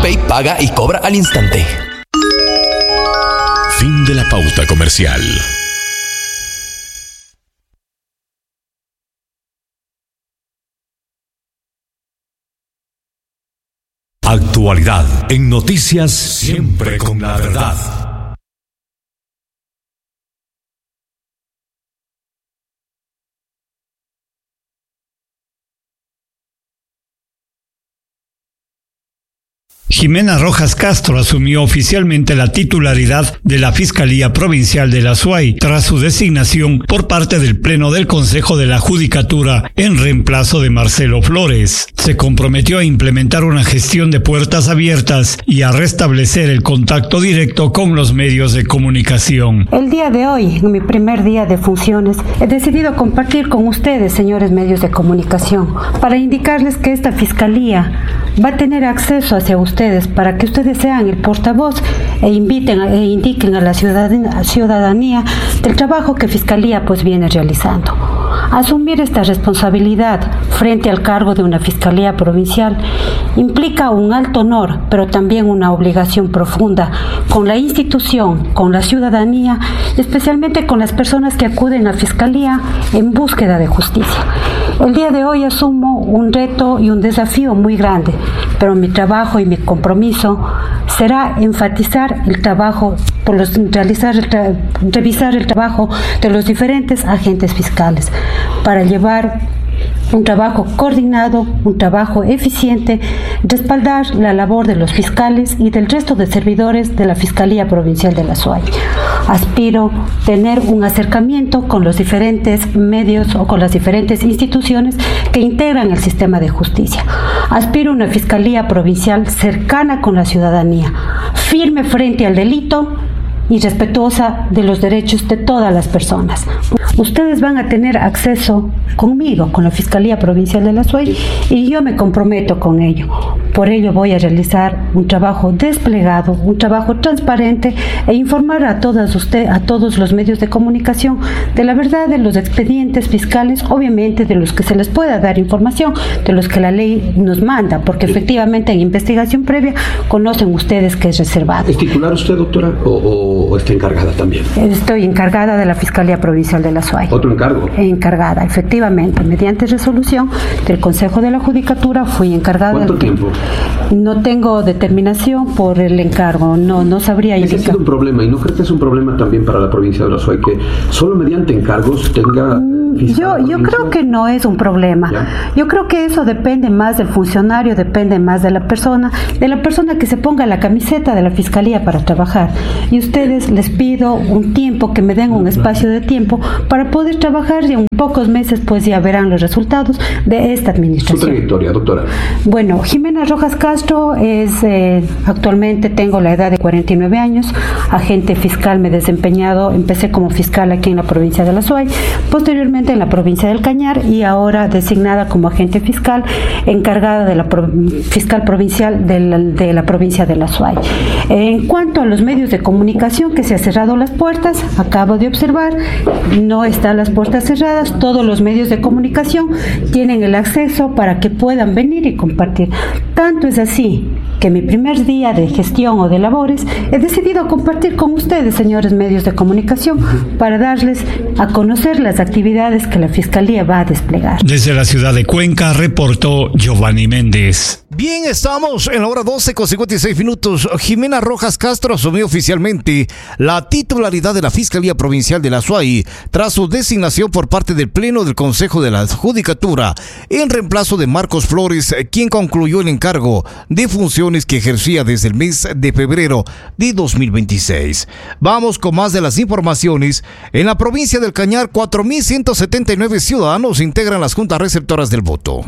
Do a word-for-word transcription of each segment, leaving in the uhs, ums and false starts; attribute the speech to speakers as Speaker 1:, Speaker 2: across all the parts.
Speaker 1: Huawei paga y cobra al instante.
Speaker 2: Fin de la pauta comercial. Actualidad en Noticias Siempre con la Verdad.
Speaker 3: Jimena Rojas Castro asumió oficialmente la titularidad de la Fiscalía Provincial de la SUAY tras su designación por parte del Pleno del Consejo de la Judicatura en reemplazo de Marcelo Flores. Se comprometió a implementar una gestión de puertas abiertas y a restablecer el contacto directo con los medios de comunicación.
Speaker 4: El día de hoy, en mi primer día de funciones, he decidido compartir con ustedes, señores medios de comunicación, para indicarles que esta Fiscalía va a tener acceso hacia ustedes para que ustedes sean el portavoz e inviten e indiquen a la ciudadanía, ciudadanía del trabajo que Fiscalía pues viene realizando. Asumir esta responsabilidad frente al cargo de una Fiscalía Provincial implica un alto honor, pero también una obligación profunda con la institución, con la ciudadanía, especialmente con las personas que acuden a Fiscalía en búsqueda de justicia. El día de hoy asumo un reto y un desafío muy grande, pero mi trabajo y mi compromiso será enfatizar el trabajo, por los, realizar el tra- revisar el trabajo de los diferentes agentes fiscales para llevar un trabajo coordinado, un trabajo eficiente, respaldar la labor de los fiscales y del resto de servidores de la Fiscalía Provincial de la SUAY. Aspiro tener un acercamiento con los diferentes medios o con las diferentes instituciones que integran el sistema de justicia. Aspiro a una Fiscalía Provincial cercana con la ciudadanía, firme frente al delito y respetuosa de los derechos de todas las personas. Ustedes van a tener acceso conmigo, con la Fiscalía Provincial de la SUAY, y yo me comprometo con ello. Por ello voy a realizar un trabajo desplegado, un trabajo transparente e informar a todas usted, a todos los medios de comunicación de la verdad de los expedientes fiscales, obviamente de los que se les pueda dar información, de los que la ley nos manda, porque efectivamente en investigación previa conocen ustedes que es reservado.
Speaker 5: ¿Es titular usted, doctora, o, o está encargada también?
Speaker 4: Estoy encargada de la Fiscalía Provincial de la SUAY.
Speaker 5: ¿Otro encargo?
Speaker 4: Encargada, efectivamente, mediante resolución del Consejo de la Judicatura fui encargada.
Speaker 5: ¿Cuánto
Speaker 4: de...
Speaker 5: tiempo?
Speaker 4: No tengo determinación por el encargo, no no sabría indicar.
Speaker 5: Ese ha sido un problema, y no creo que es un problema también para la provincia de la SUAY, que solo mediante encargos tenga...
Speaker 4: Mm, yo yo creo que no es un problema. ¿Ya? Yo creo que eso depende más del funcionario, depende más de la persona, de la persona que se ponga la camiseta de la Fiscalía para trabajar. Y ustedes les pido un tiempo, que me den un espacio de tiempo para poder trabajar, y en pocos meses pues ya verán los resultados de esta administración.
Speaker 5: Su trayectoria, doctora.
Speaker 4: Bueno, Jimena Rojas Castro es, eh, actualmente tengo la edad de cuarenta y nueve años, agente fiscal, me he desempeñado, empecé como fiscal aquí en la provincia de la SUAY, posteriormente en la provincia del Cañar, y ahora designada como agente fiscal encargada de la pro, fiscal provincial de la, de la provincia de la SUAY. En cuanto a los medios de comunicación, que se ha cerrado las puertas, acabo de observar, no están las puertas cerradas, todos los medios de comunicación tienen el acceso para que puedan venir y compartir. Tanto es así que mi primer día de gestión o de labores he decidido compartir con ustedes, señores medios de comunicación, para darles a conocer las actividades que la Fiscalía va a desplegar.
Speaker 3: Desde la ciudad de Cuenca reportó Giovanni Méndez.
Speaker 6: Bien, estamos en la hora doce con cincuenta y seis minutos. Jimena Rojas Castro asumió oficialmente la titularidad de la Fiscalía Provincial de la SUAY tras su designación por parte del Pleno del Consejo de la Judicatura en reemplazo de Marcos Flores, quien concluyó el encargo de funciones que ejercía desde el mes de febrero de dos mil veintiséis. Vamos con más de las informaciones. En la provincia del Cañar, cuatro mil ciento setenta y nueve ciudadanos integran las juntas receptoras del voto.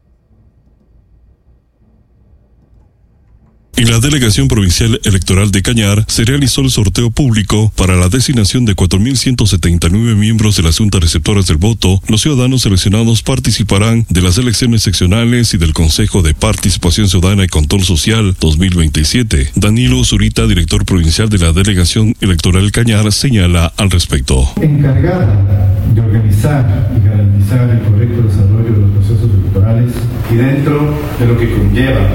Speaker 7: En la Delegación Provincial Electoral de Cañar se realizó el sorteo público para la designación de cuatro mil ciento setenta y nueve miembros de las juntas receptoras del voto. Los ciudadanos seleccionados participarán de las elecciones seccionales y del Consejo de Participación Ciudadana y Control Social dos mil veintisiete. Danilo Zurita, director provincial de la Delegación Electoral Cañar, señala al respecto.
Speaker 8: Encargada de organizar y garantizar el correcto desarrollo de los procesos electorales y dentro de lo que conlleva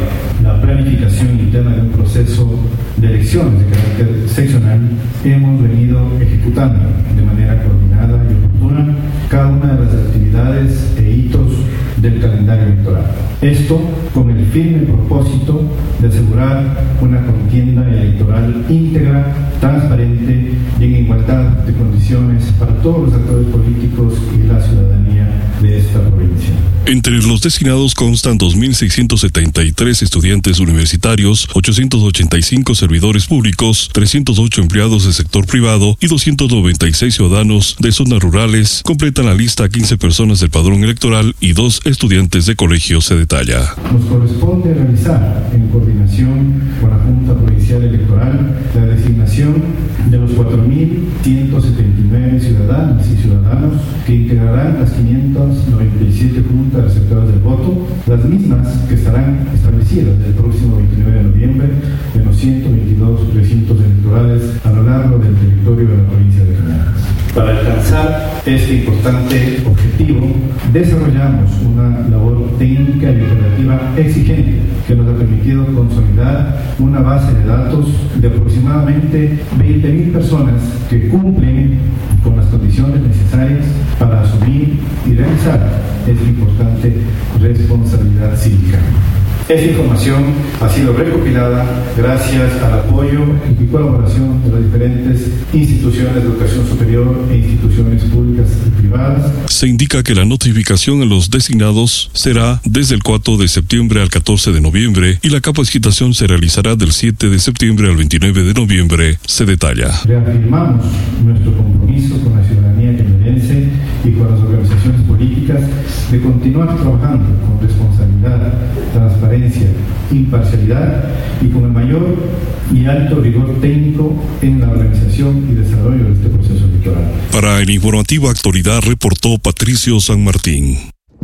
Speaker 8: la planificación interna de un proceso de elecciones de carácter seccional, hemos venido ejecutando de manera coordinada y oportuna cada una de las actividades e hitos del calendario electoral. Esto con el firme propósito de asegurar una contienda electoral íntegra, transparente y en igualdad de condiciones para todos los actores políticos y la ciudadanía de esta provincia.
Speaker 7: Entre los designados constan dos mil seiscientos setenta y tres estudiantes universitarios, ochocientos ochenta y cinco servidores públicos, trescientos ocho empleados del sector privado y doscientos noventa y seis ciudadanos de zonas rurales. Completan la lista quince personas del padrón electoral y dos estudiantes de colegio, se detalla.
Speaker 8: Nos corresponde realizar, en coordinación con la Junta Provincial Electoral, la designación de los cuatro mil ciento setenta y nueve ciudadanas y ciudadanos que integrarán las quinientas noventa y siete juntas receptoras del voto, las mismas que estarán establecidas el próximo veintinueve de noviembre en los ciento veintidós recintos electorales a lo largo del territorio de la provincia de Cañar. Para alcanzar este importante objetivo, desarrollamos una labor técnica y operativa exigente que nos ha permitido consolidar una base de datos de aproximadamente veinte mil personas que cumplen con las condiciones necesarias para asumir y realizar esta importante responsabilidad cívica. Esta información ha sido recopilada gracias al apoyo y colaboración de las diferentes instituciones de educación superior e instituciones públicas y privadas.
Speaker 7: Se indica que la notificación a los designados será desde el cuatro de septiembre al catorce de noviembre y la capacitación se realizará del siete de septiembre al veintinueve de noviembre, se detalla.
Speaker 8: Reafirmamos nuestro compromiso con la ciudadanía cañarense y con las organizaciones políticas de continuar trabajando con responsabilidad, transparencia, imparcialidad y con el mayor y alto rigor técnico en la organización y desarrollo de este proceso electoral.
Speaker 7: Para el informativo Actualidad reportó Patricio San Martín.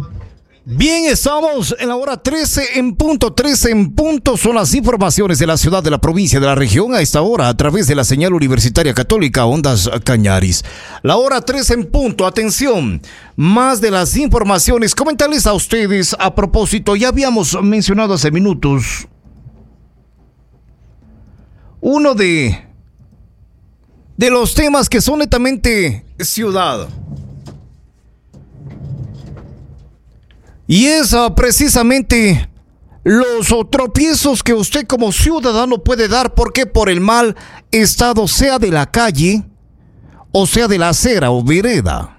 Speaker 6: Bien, estamos en la hora trece en punto, trece en punto, son las informaciones de la ciudad, de la provincia, de la región a esta hora a través de la señal universitaria católica Ondas Cañaris. La hora trece en punto, atención, más de las informaciones, comentarles a ustedes a propósito, ya habíamos mencionado hace minutos, uno de, de los temas que son netamente ciudad. Y es uh, precisamente los uh, tropiezos que usted como ciudadano puede dar, porque por el mal estado, sea de la calle, o sea de la acera o vereda.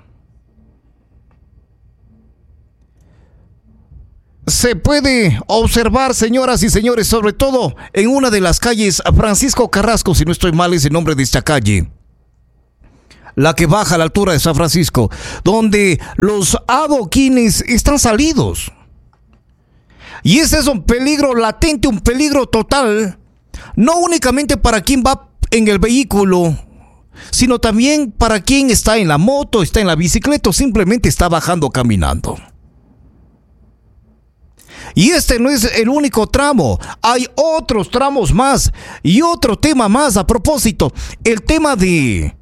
Speaker 6: Se puede observar, señoras y señores, sobre todo en una de las calles, Francisco Carrasco, si no estoy mal es el nombre de esta calle, la que baja a la altura de San Francisco, donde los adoquines están salidos. Y ese es un peligro latente, un peligro total, no únicamente para quien va en el vehículo, sino también para quien está en la moto, está en la bicicleta o simplemente está bajando caminando. Y este no es el único tramo, hay otros tramos más y otro tema más a propósito, el tema de...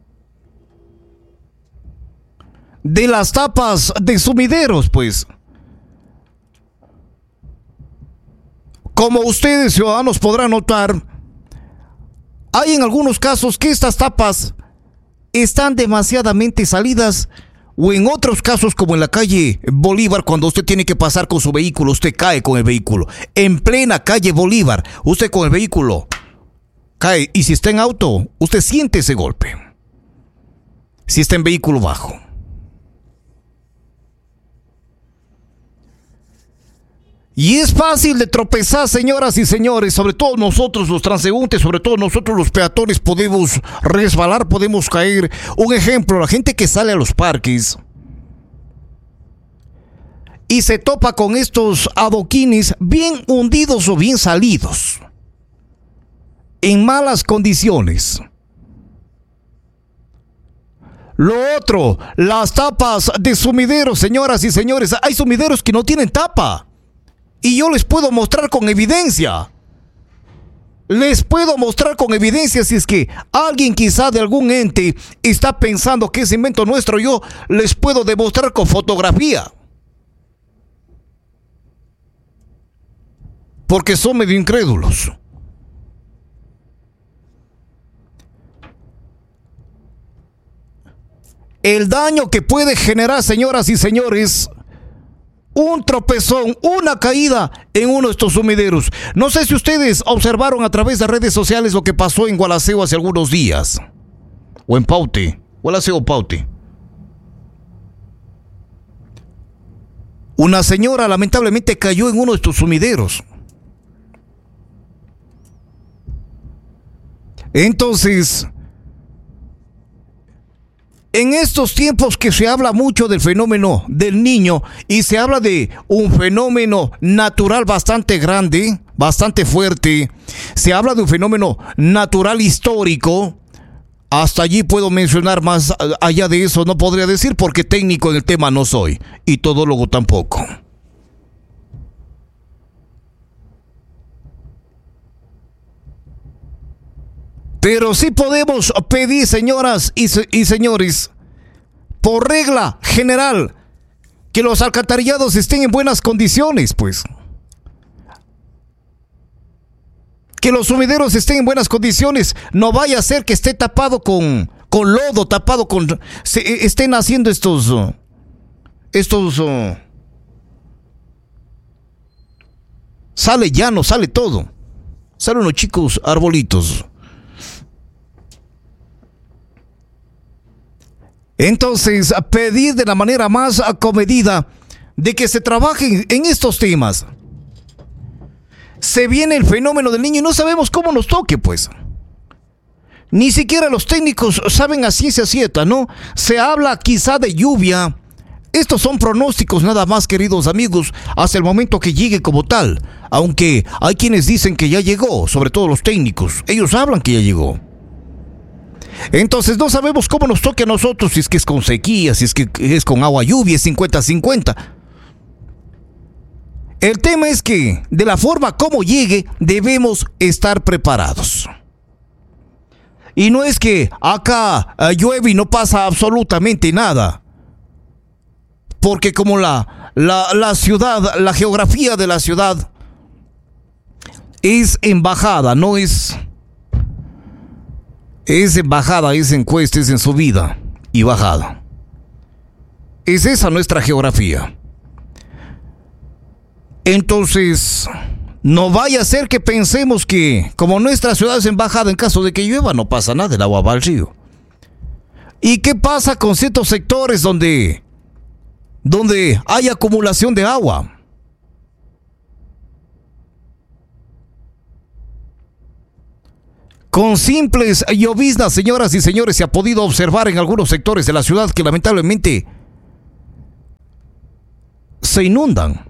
Speaker 6: de las tapas de sumideros, pues. Como ustedes, ciudadanos, podrán notar, hay en algunos casos que estas tapas están demasiadamente salidas, o en otros casos, como en la calle Bolívar, cuando usted tiene que pasar con su vehículo, usted cae con el vehículo. En plena calle Bolívar, usted con el vehículo cae, y si está en auto, usted siente ese golpe. Si está en vehículo bajo. Y es fácil de tropezar, señoras y señores, sobre todo nosotros los transeúntes, sobre todo nosotros los peatones podemos resbalar, podemos caer. Un ejemplo, la gente que sale a los parques y se topa con estos adoquines bien hundidos o bien salidos, en malas condiciones. Lo otro, las tapas de sumideros, señoras y señores, hay sumideros que no tienen tapa. Y yo les puedo mostrar con evidencia. Les puedo mostrar con evidencia si es que alguien quizá de algún ente está pensando que es invento nuestro. Yo les puedo demostrar con fotografía. porque son medio incrédulos. El daño que puede generar, señoras y señores, un tropezón, una caída en uno de estos sumideros. No sé si ustedes observaron a través de redes sociales lo que pasó en Gualaceo hace algunos días. O en Paute. Gualaceo o Paute. Una señora lamentablemente cayó en uno de estos sumideros. Entonces, en estos tiempos que se habla mucho del fenómeno del Niño y se habla de un fenómeno natural bastante grande, bastante fuerte, se habla de un fenómeno natural histórico, hasta allí puedo mencionar, más allá de eso no podría decir porque técnico en el tema no soy y todólogo tampoco. Pero sí podemos pedir, señoras y, se- y señores, por regla general, que los alcantarillados estén en buenas condiciones, pues. Que los sumideros estén en buenas condiciones. No vaya a ser que esté tapado con, con lodo, tapado con... Se, estén haciendo estos... Uh, estos... Uh, sale llano, sale todo. Salen unos chicos arbolitos. Entonces, pedir de la manera más acomedida de que se trabajen en estos temas. Se viene el fenómeno del Niño y no sabemos cómo nos toque, pues. Ni siquiera los técnicos saben a ciencia cierta, ¿no? Se habla quizá de lluvia. Estos son pronósticos nada más, queridos amigos, hasta el momento que llegue como tal. Aunque hay quienes dicen que ya llegó, sobre todo los técnicos. Ellos hablan que ya llegó. Entonces no sabemos cómo nos toque a nosotros, si es que es con sequía, si es que es con agua lluvia, es cincuenta cincuenta. El tema es que de la forma como llegue debemos estar preparados. Y no es que acá uh, llueve y no pasa absolutamente nada. Porque como la, la, la ciudad, la geografía de la ciudad es en bajada, no es... Es en bajada, es en cuesta, es en subida y bajada. Es esa nuestra geografía. Entonces, no vaya a ser que pensemos que como nuestra ciudad es en bajada, en caso de que llueva no pasa nada, el agua va al río. ¿Y qué pasa con ciertos sectores donde, donde hay acumulación de agua? Con simples lloviznas, señoras y señores, se ha podido observar en algunos sectores de la ciudad que lamentablemente se inundan.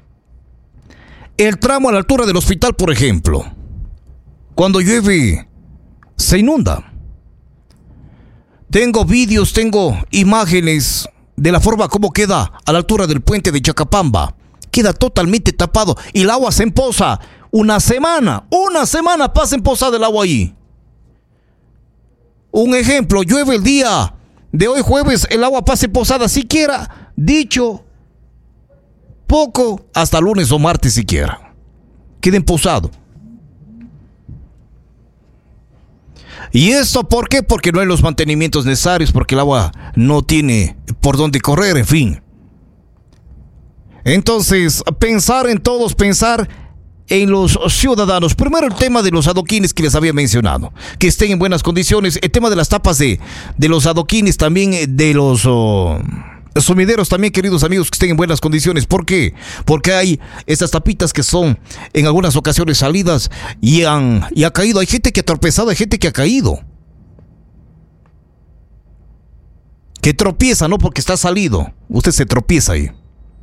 Speaker 6: El tramo a la altura del hospital, por ejemplo, cuando llueve, se inunda. Tengo vídeos, tengo imágenes de la forma como queda a la altura del puente de Chacapamba. Queda totalmente tapado y el agua se empoza. Una semana, una semana pasa emposada el agua ahí. Un ejemplo, llueve el día de hoy jueves, el agua pasa emposada siquiera, dicho poco, hasta lunes o martes siquiera. Queda emposado. ¿Y esto por qué? Porque no hay los mantenimientos necesarios, porque el agua no tiene por dónde correr, en fin. Entonces, pensar en todos, pensar en los ciudadanos. Primero el tema de los adoquines que les había mencionado, que estén en buenas condiciones. El tema de las tapas de, de los adoquines, también de los oh, sumideros, también, queridos amigos, que estén en buenas condiciones. ¿Por qué? Porque hay estas tapitas que son en algunas ocasiones salidas y han y ha caído. Hay gente que ha tropezado, hay gente que ha caído, que tropieza, no porque está salido, usted se tropieza ahí.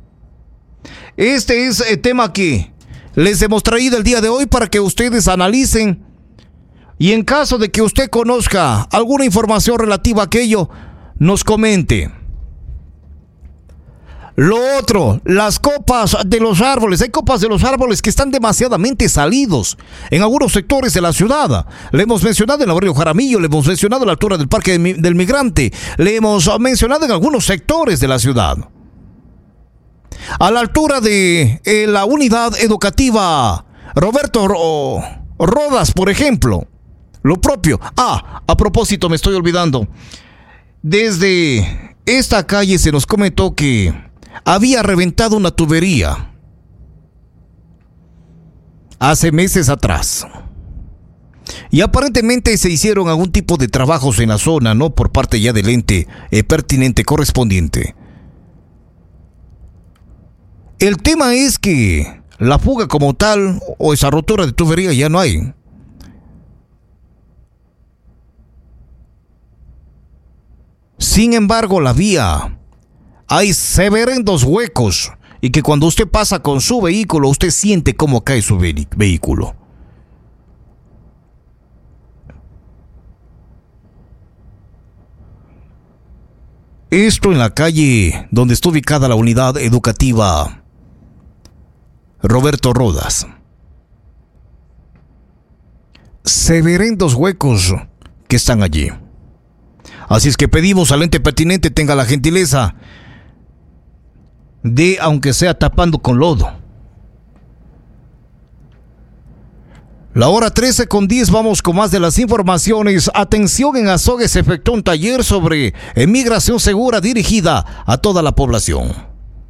Speaker 6: Este es el tema que les hemos traído el día de hoy para que ustedes analicen y en caso de que usted conozca alguna información relativa a aquello, nos comente. Lo otro, las copas de los árboles. Hay copas de los árboles que están demasiadamente salidos en algunos sectores de la ciudad. Le hemos mencionado en el barrio Jaramillo, le hemos mencionado a la altura del Parque del Migrante, le hemos mencionado en algunos sectores de la ciudad. A la altura de eh, la unidad educativa Roberto Ro- Rodas, por ejemplo. Lo propio. Ah, a propósito, me estoy olvidando. Desde esta calle se nos comentó que había reventado una tubería hace meses atrás. Y aparentemente se hicieron algún tipo de trabajos en la zona, ¿no? Por parte ya del ente eh, pertinente correspondiente. El tema es que la fuga como tal o esa rotura de tubería ya no hay. Sin embargo, la vía hay severendos huecos y que cuando usted pasa con su vehículo, usted siente cómo cae su ve- vehículo. Esto en la calle donde está ubicada la unidad educativa Roberto Rodas. Severendos huecos que están allí. Así es que pedimos al ente pertinente tenga la gentileza de, aunque sea tapando con lodo. La hora trece con diez, vamos con más de las informaciones. Atención, en Azogues se efectuó un taller sobre emigración segura dirigida a toda la población.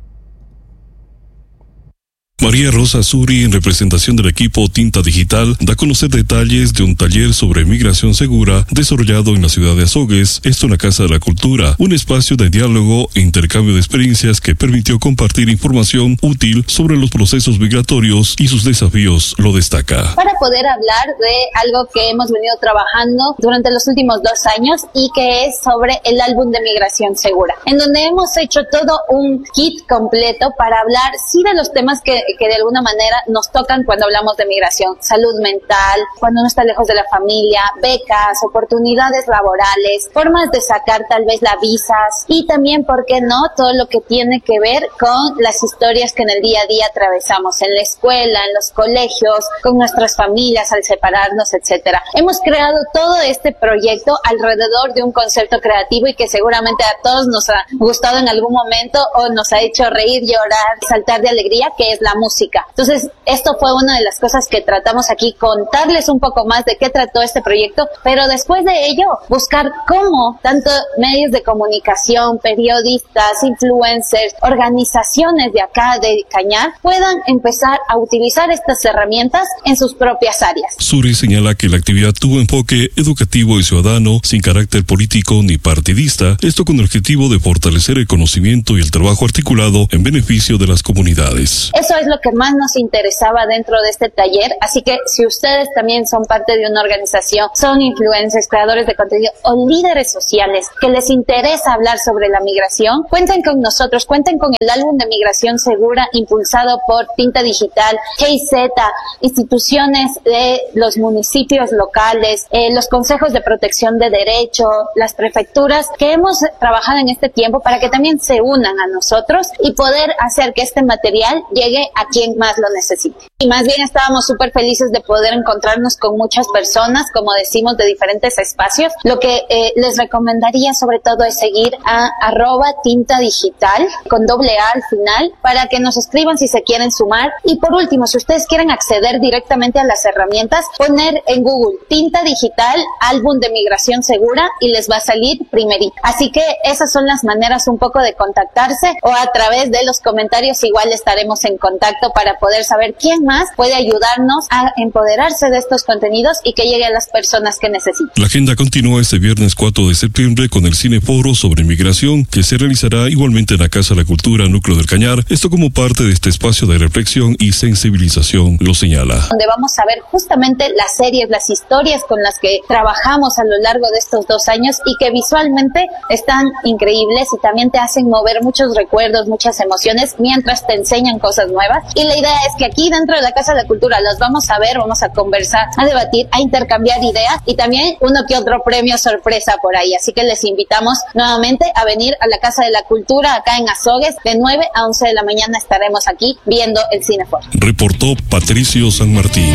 Speaker 7: María Rosa Suri, en representación del equipo Tinta Digital, da a conocer detalles de un taller sobre migración segura desarrollado en la ciudad de Azogues, esto en la Casa de la Cultura, un espacio de diálogo e intercambio de experiencias que permitió compartir información útil sobre los procesos migratorios y sus desafíos, lo destaca.
Speaker 9: Para poder hablar de algo que hemos venido trabajando durante los últimos dos años y que es sobre el álbum de migración segura, en donde hemos hecho todo un kit completo para hablar sí de los temas que que de alguna manera nos tocan cuando hablamos de migración: salud mental, cuando uno está lejos de la familia, becas, oportunidades laborales, formas de sacar tal vez las visas y también, ¿por qué no?, todo lo que tiene que ver con las historias que en el día a día atravesamos en la escuela, en los colegios, con nuestras familias al separarnos, etcétera. Hemos creado todo este proyecto alrededor de un concepto creativo y que seguramente a todos nos ha gustado en algún momento o nos ha hecho reír, llorar, saltar de alegría, que es la música. Entonces, esto fue una de las cosas que tratamos aquí, contarles un poco más de qué trató este proyecto, pero después de ello, buscar cómo tanto medios de comunicación, periodistas, influencers, organizaciones de acá, de Cañar, puedan empezar a utilizar estas herramientas en sus propias áreas.
Speaker 7: Suri señala que la actividad tuvo enfoque educativo y ciudadano, sin carácter político ni partidista, esto con el objetivo de fortalecer el conocimiento y el trabajo articulado en beneficio de las comunidades.
Speaker 9: Eso es lo que más nos interesaba dentro de este taller, así que si ustedes también son parte de una organización, son influencers, creadores de contenido o líderes sociales que les interesa hablar sobre la migración, cuenten con nosotros, cuenten con el álbum de migración segura impulsado por Tinta Digital, G I Z, instituciones de los municipios locales, eh, los consejos de protección de derecho, las prefecturas, que hemos trabajado en este tiempo para que también se unan a nosotros y poder hacer que este material llegue a quien más lo necesite. Y más bien estábamos súper felices de poder encontrarnos con muchas personas, como decimos, de diferentes espacios. Lo que eh, les recomendaría sobre todo es seguir a arroba tinta digital con doble A al final para que nos escriban si se quieren sumar. Y por último, si ustedes quieren acceder directamente a las herramientas, poner en Google Tinta Digital álbum de migración segura y les va a salir primerito. Así que esas son las maneras un poco de contactarse, o a través de los comentarios igual estaremos en contacto para poder saber quién más puede ayudarnos a empoderarse de estos contenidos y que llegue a las personas que necesitan.
Speaker 7: La agenda continúa este viernes cuatro de septiembre con el Cineforo sobre migración, que se realizará igualmente en la Casa de la Cultura Núcleo del Cañar, esto como parte de este espacio de reflexión y sensibilización, lo señala.
Speaker 9: Donde vamos a ver justamente las series, las historias con las que trabajamos a lo largo de estos dos años y que visualmente están increíbles y también te hacen mover muchos recuerdos, muchas emociones mientras te enseñan cosas nuevas. Y la idea es que aquí dentro de la Casa de la Cultura las vamos a ver, vamos a conversar, a debatir, a intercambiar ideas y también uno que otro premio sorpresa por ahí. Así que les invitamos nuevamente a venir a la Casa de la Cultura acá en Azogues. De nueve a once de la mañana estaremos aquí viendo el Cineforo.
Speaker 7: Reportó Patricio San Martín.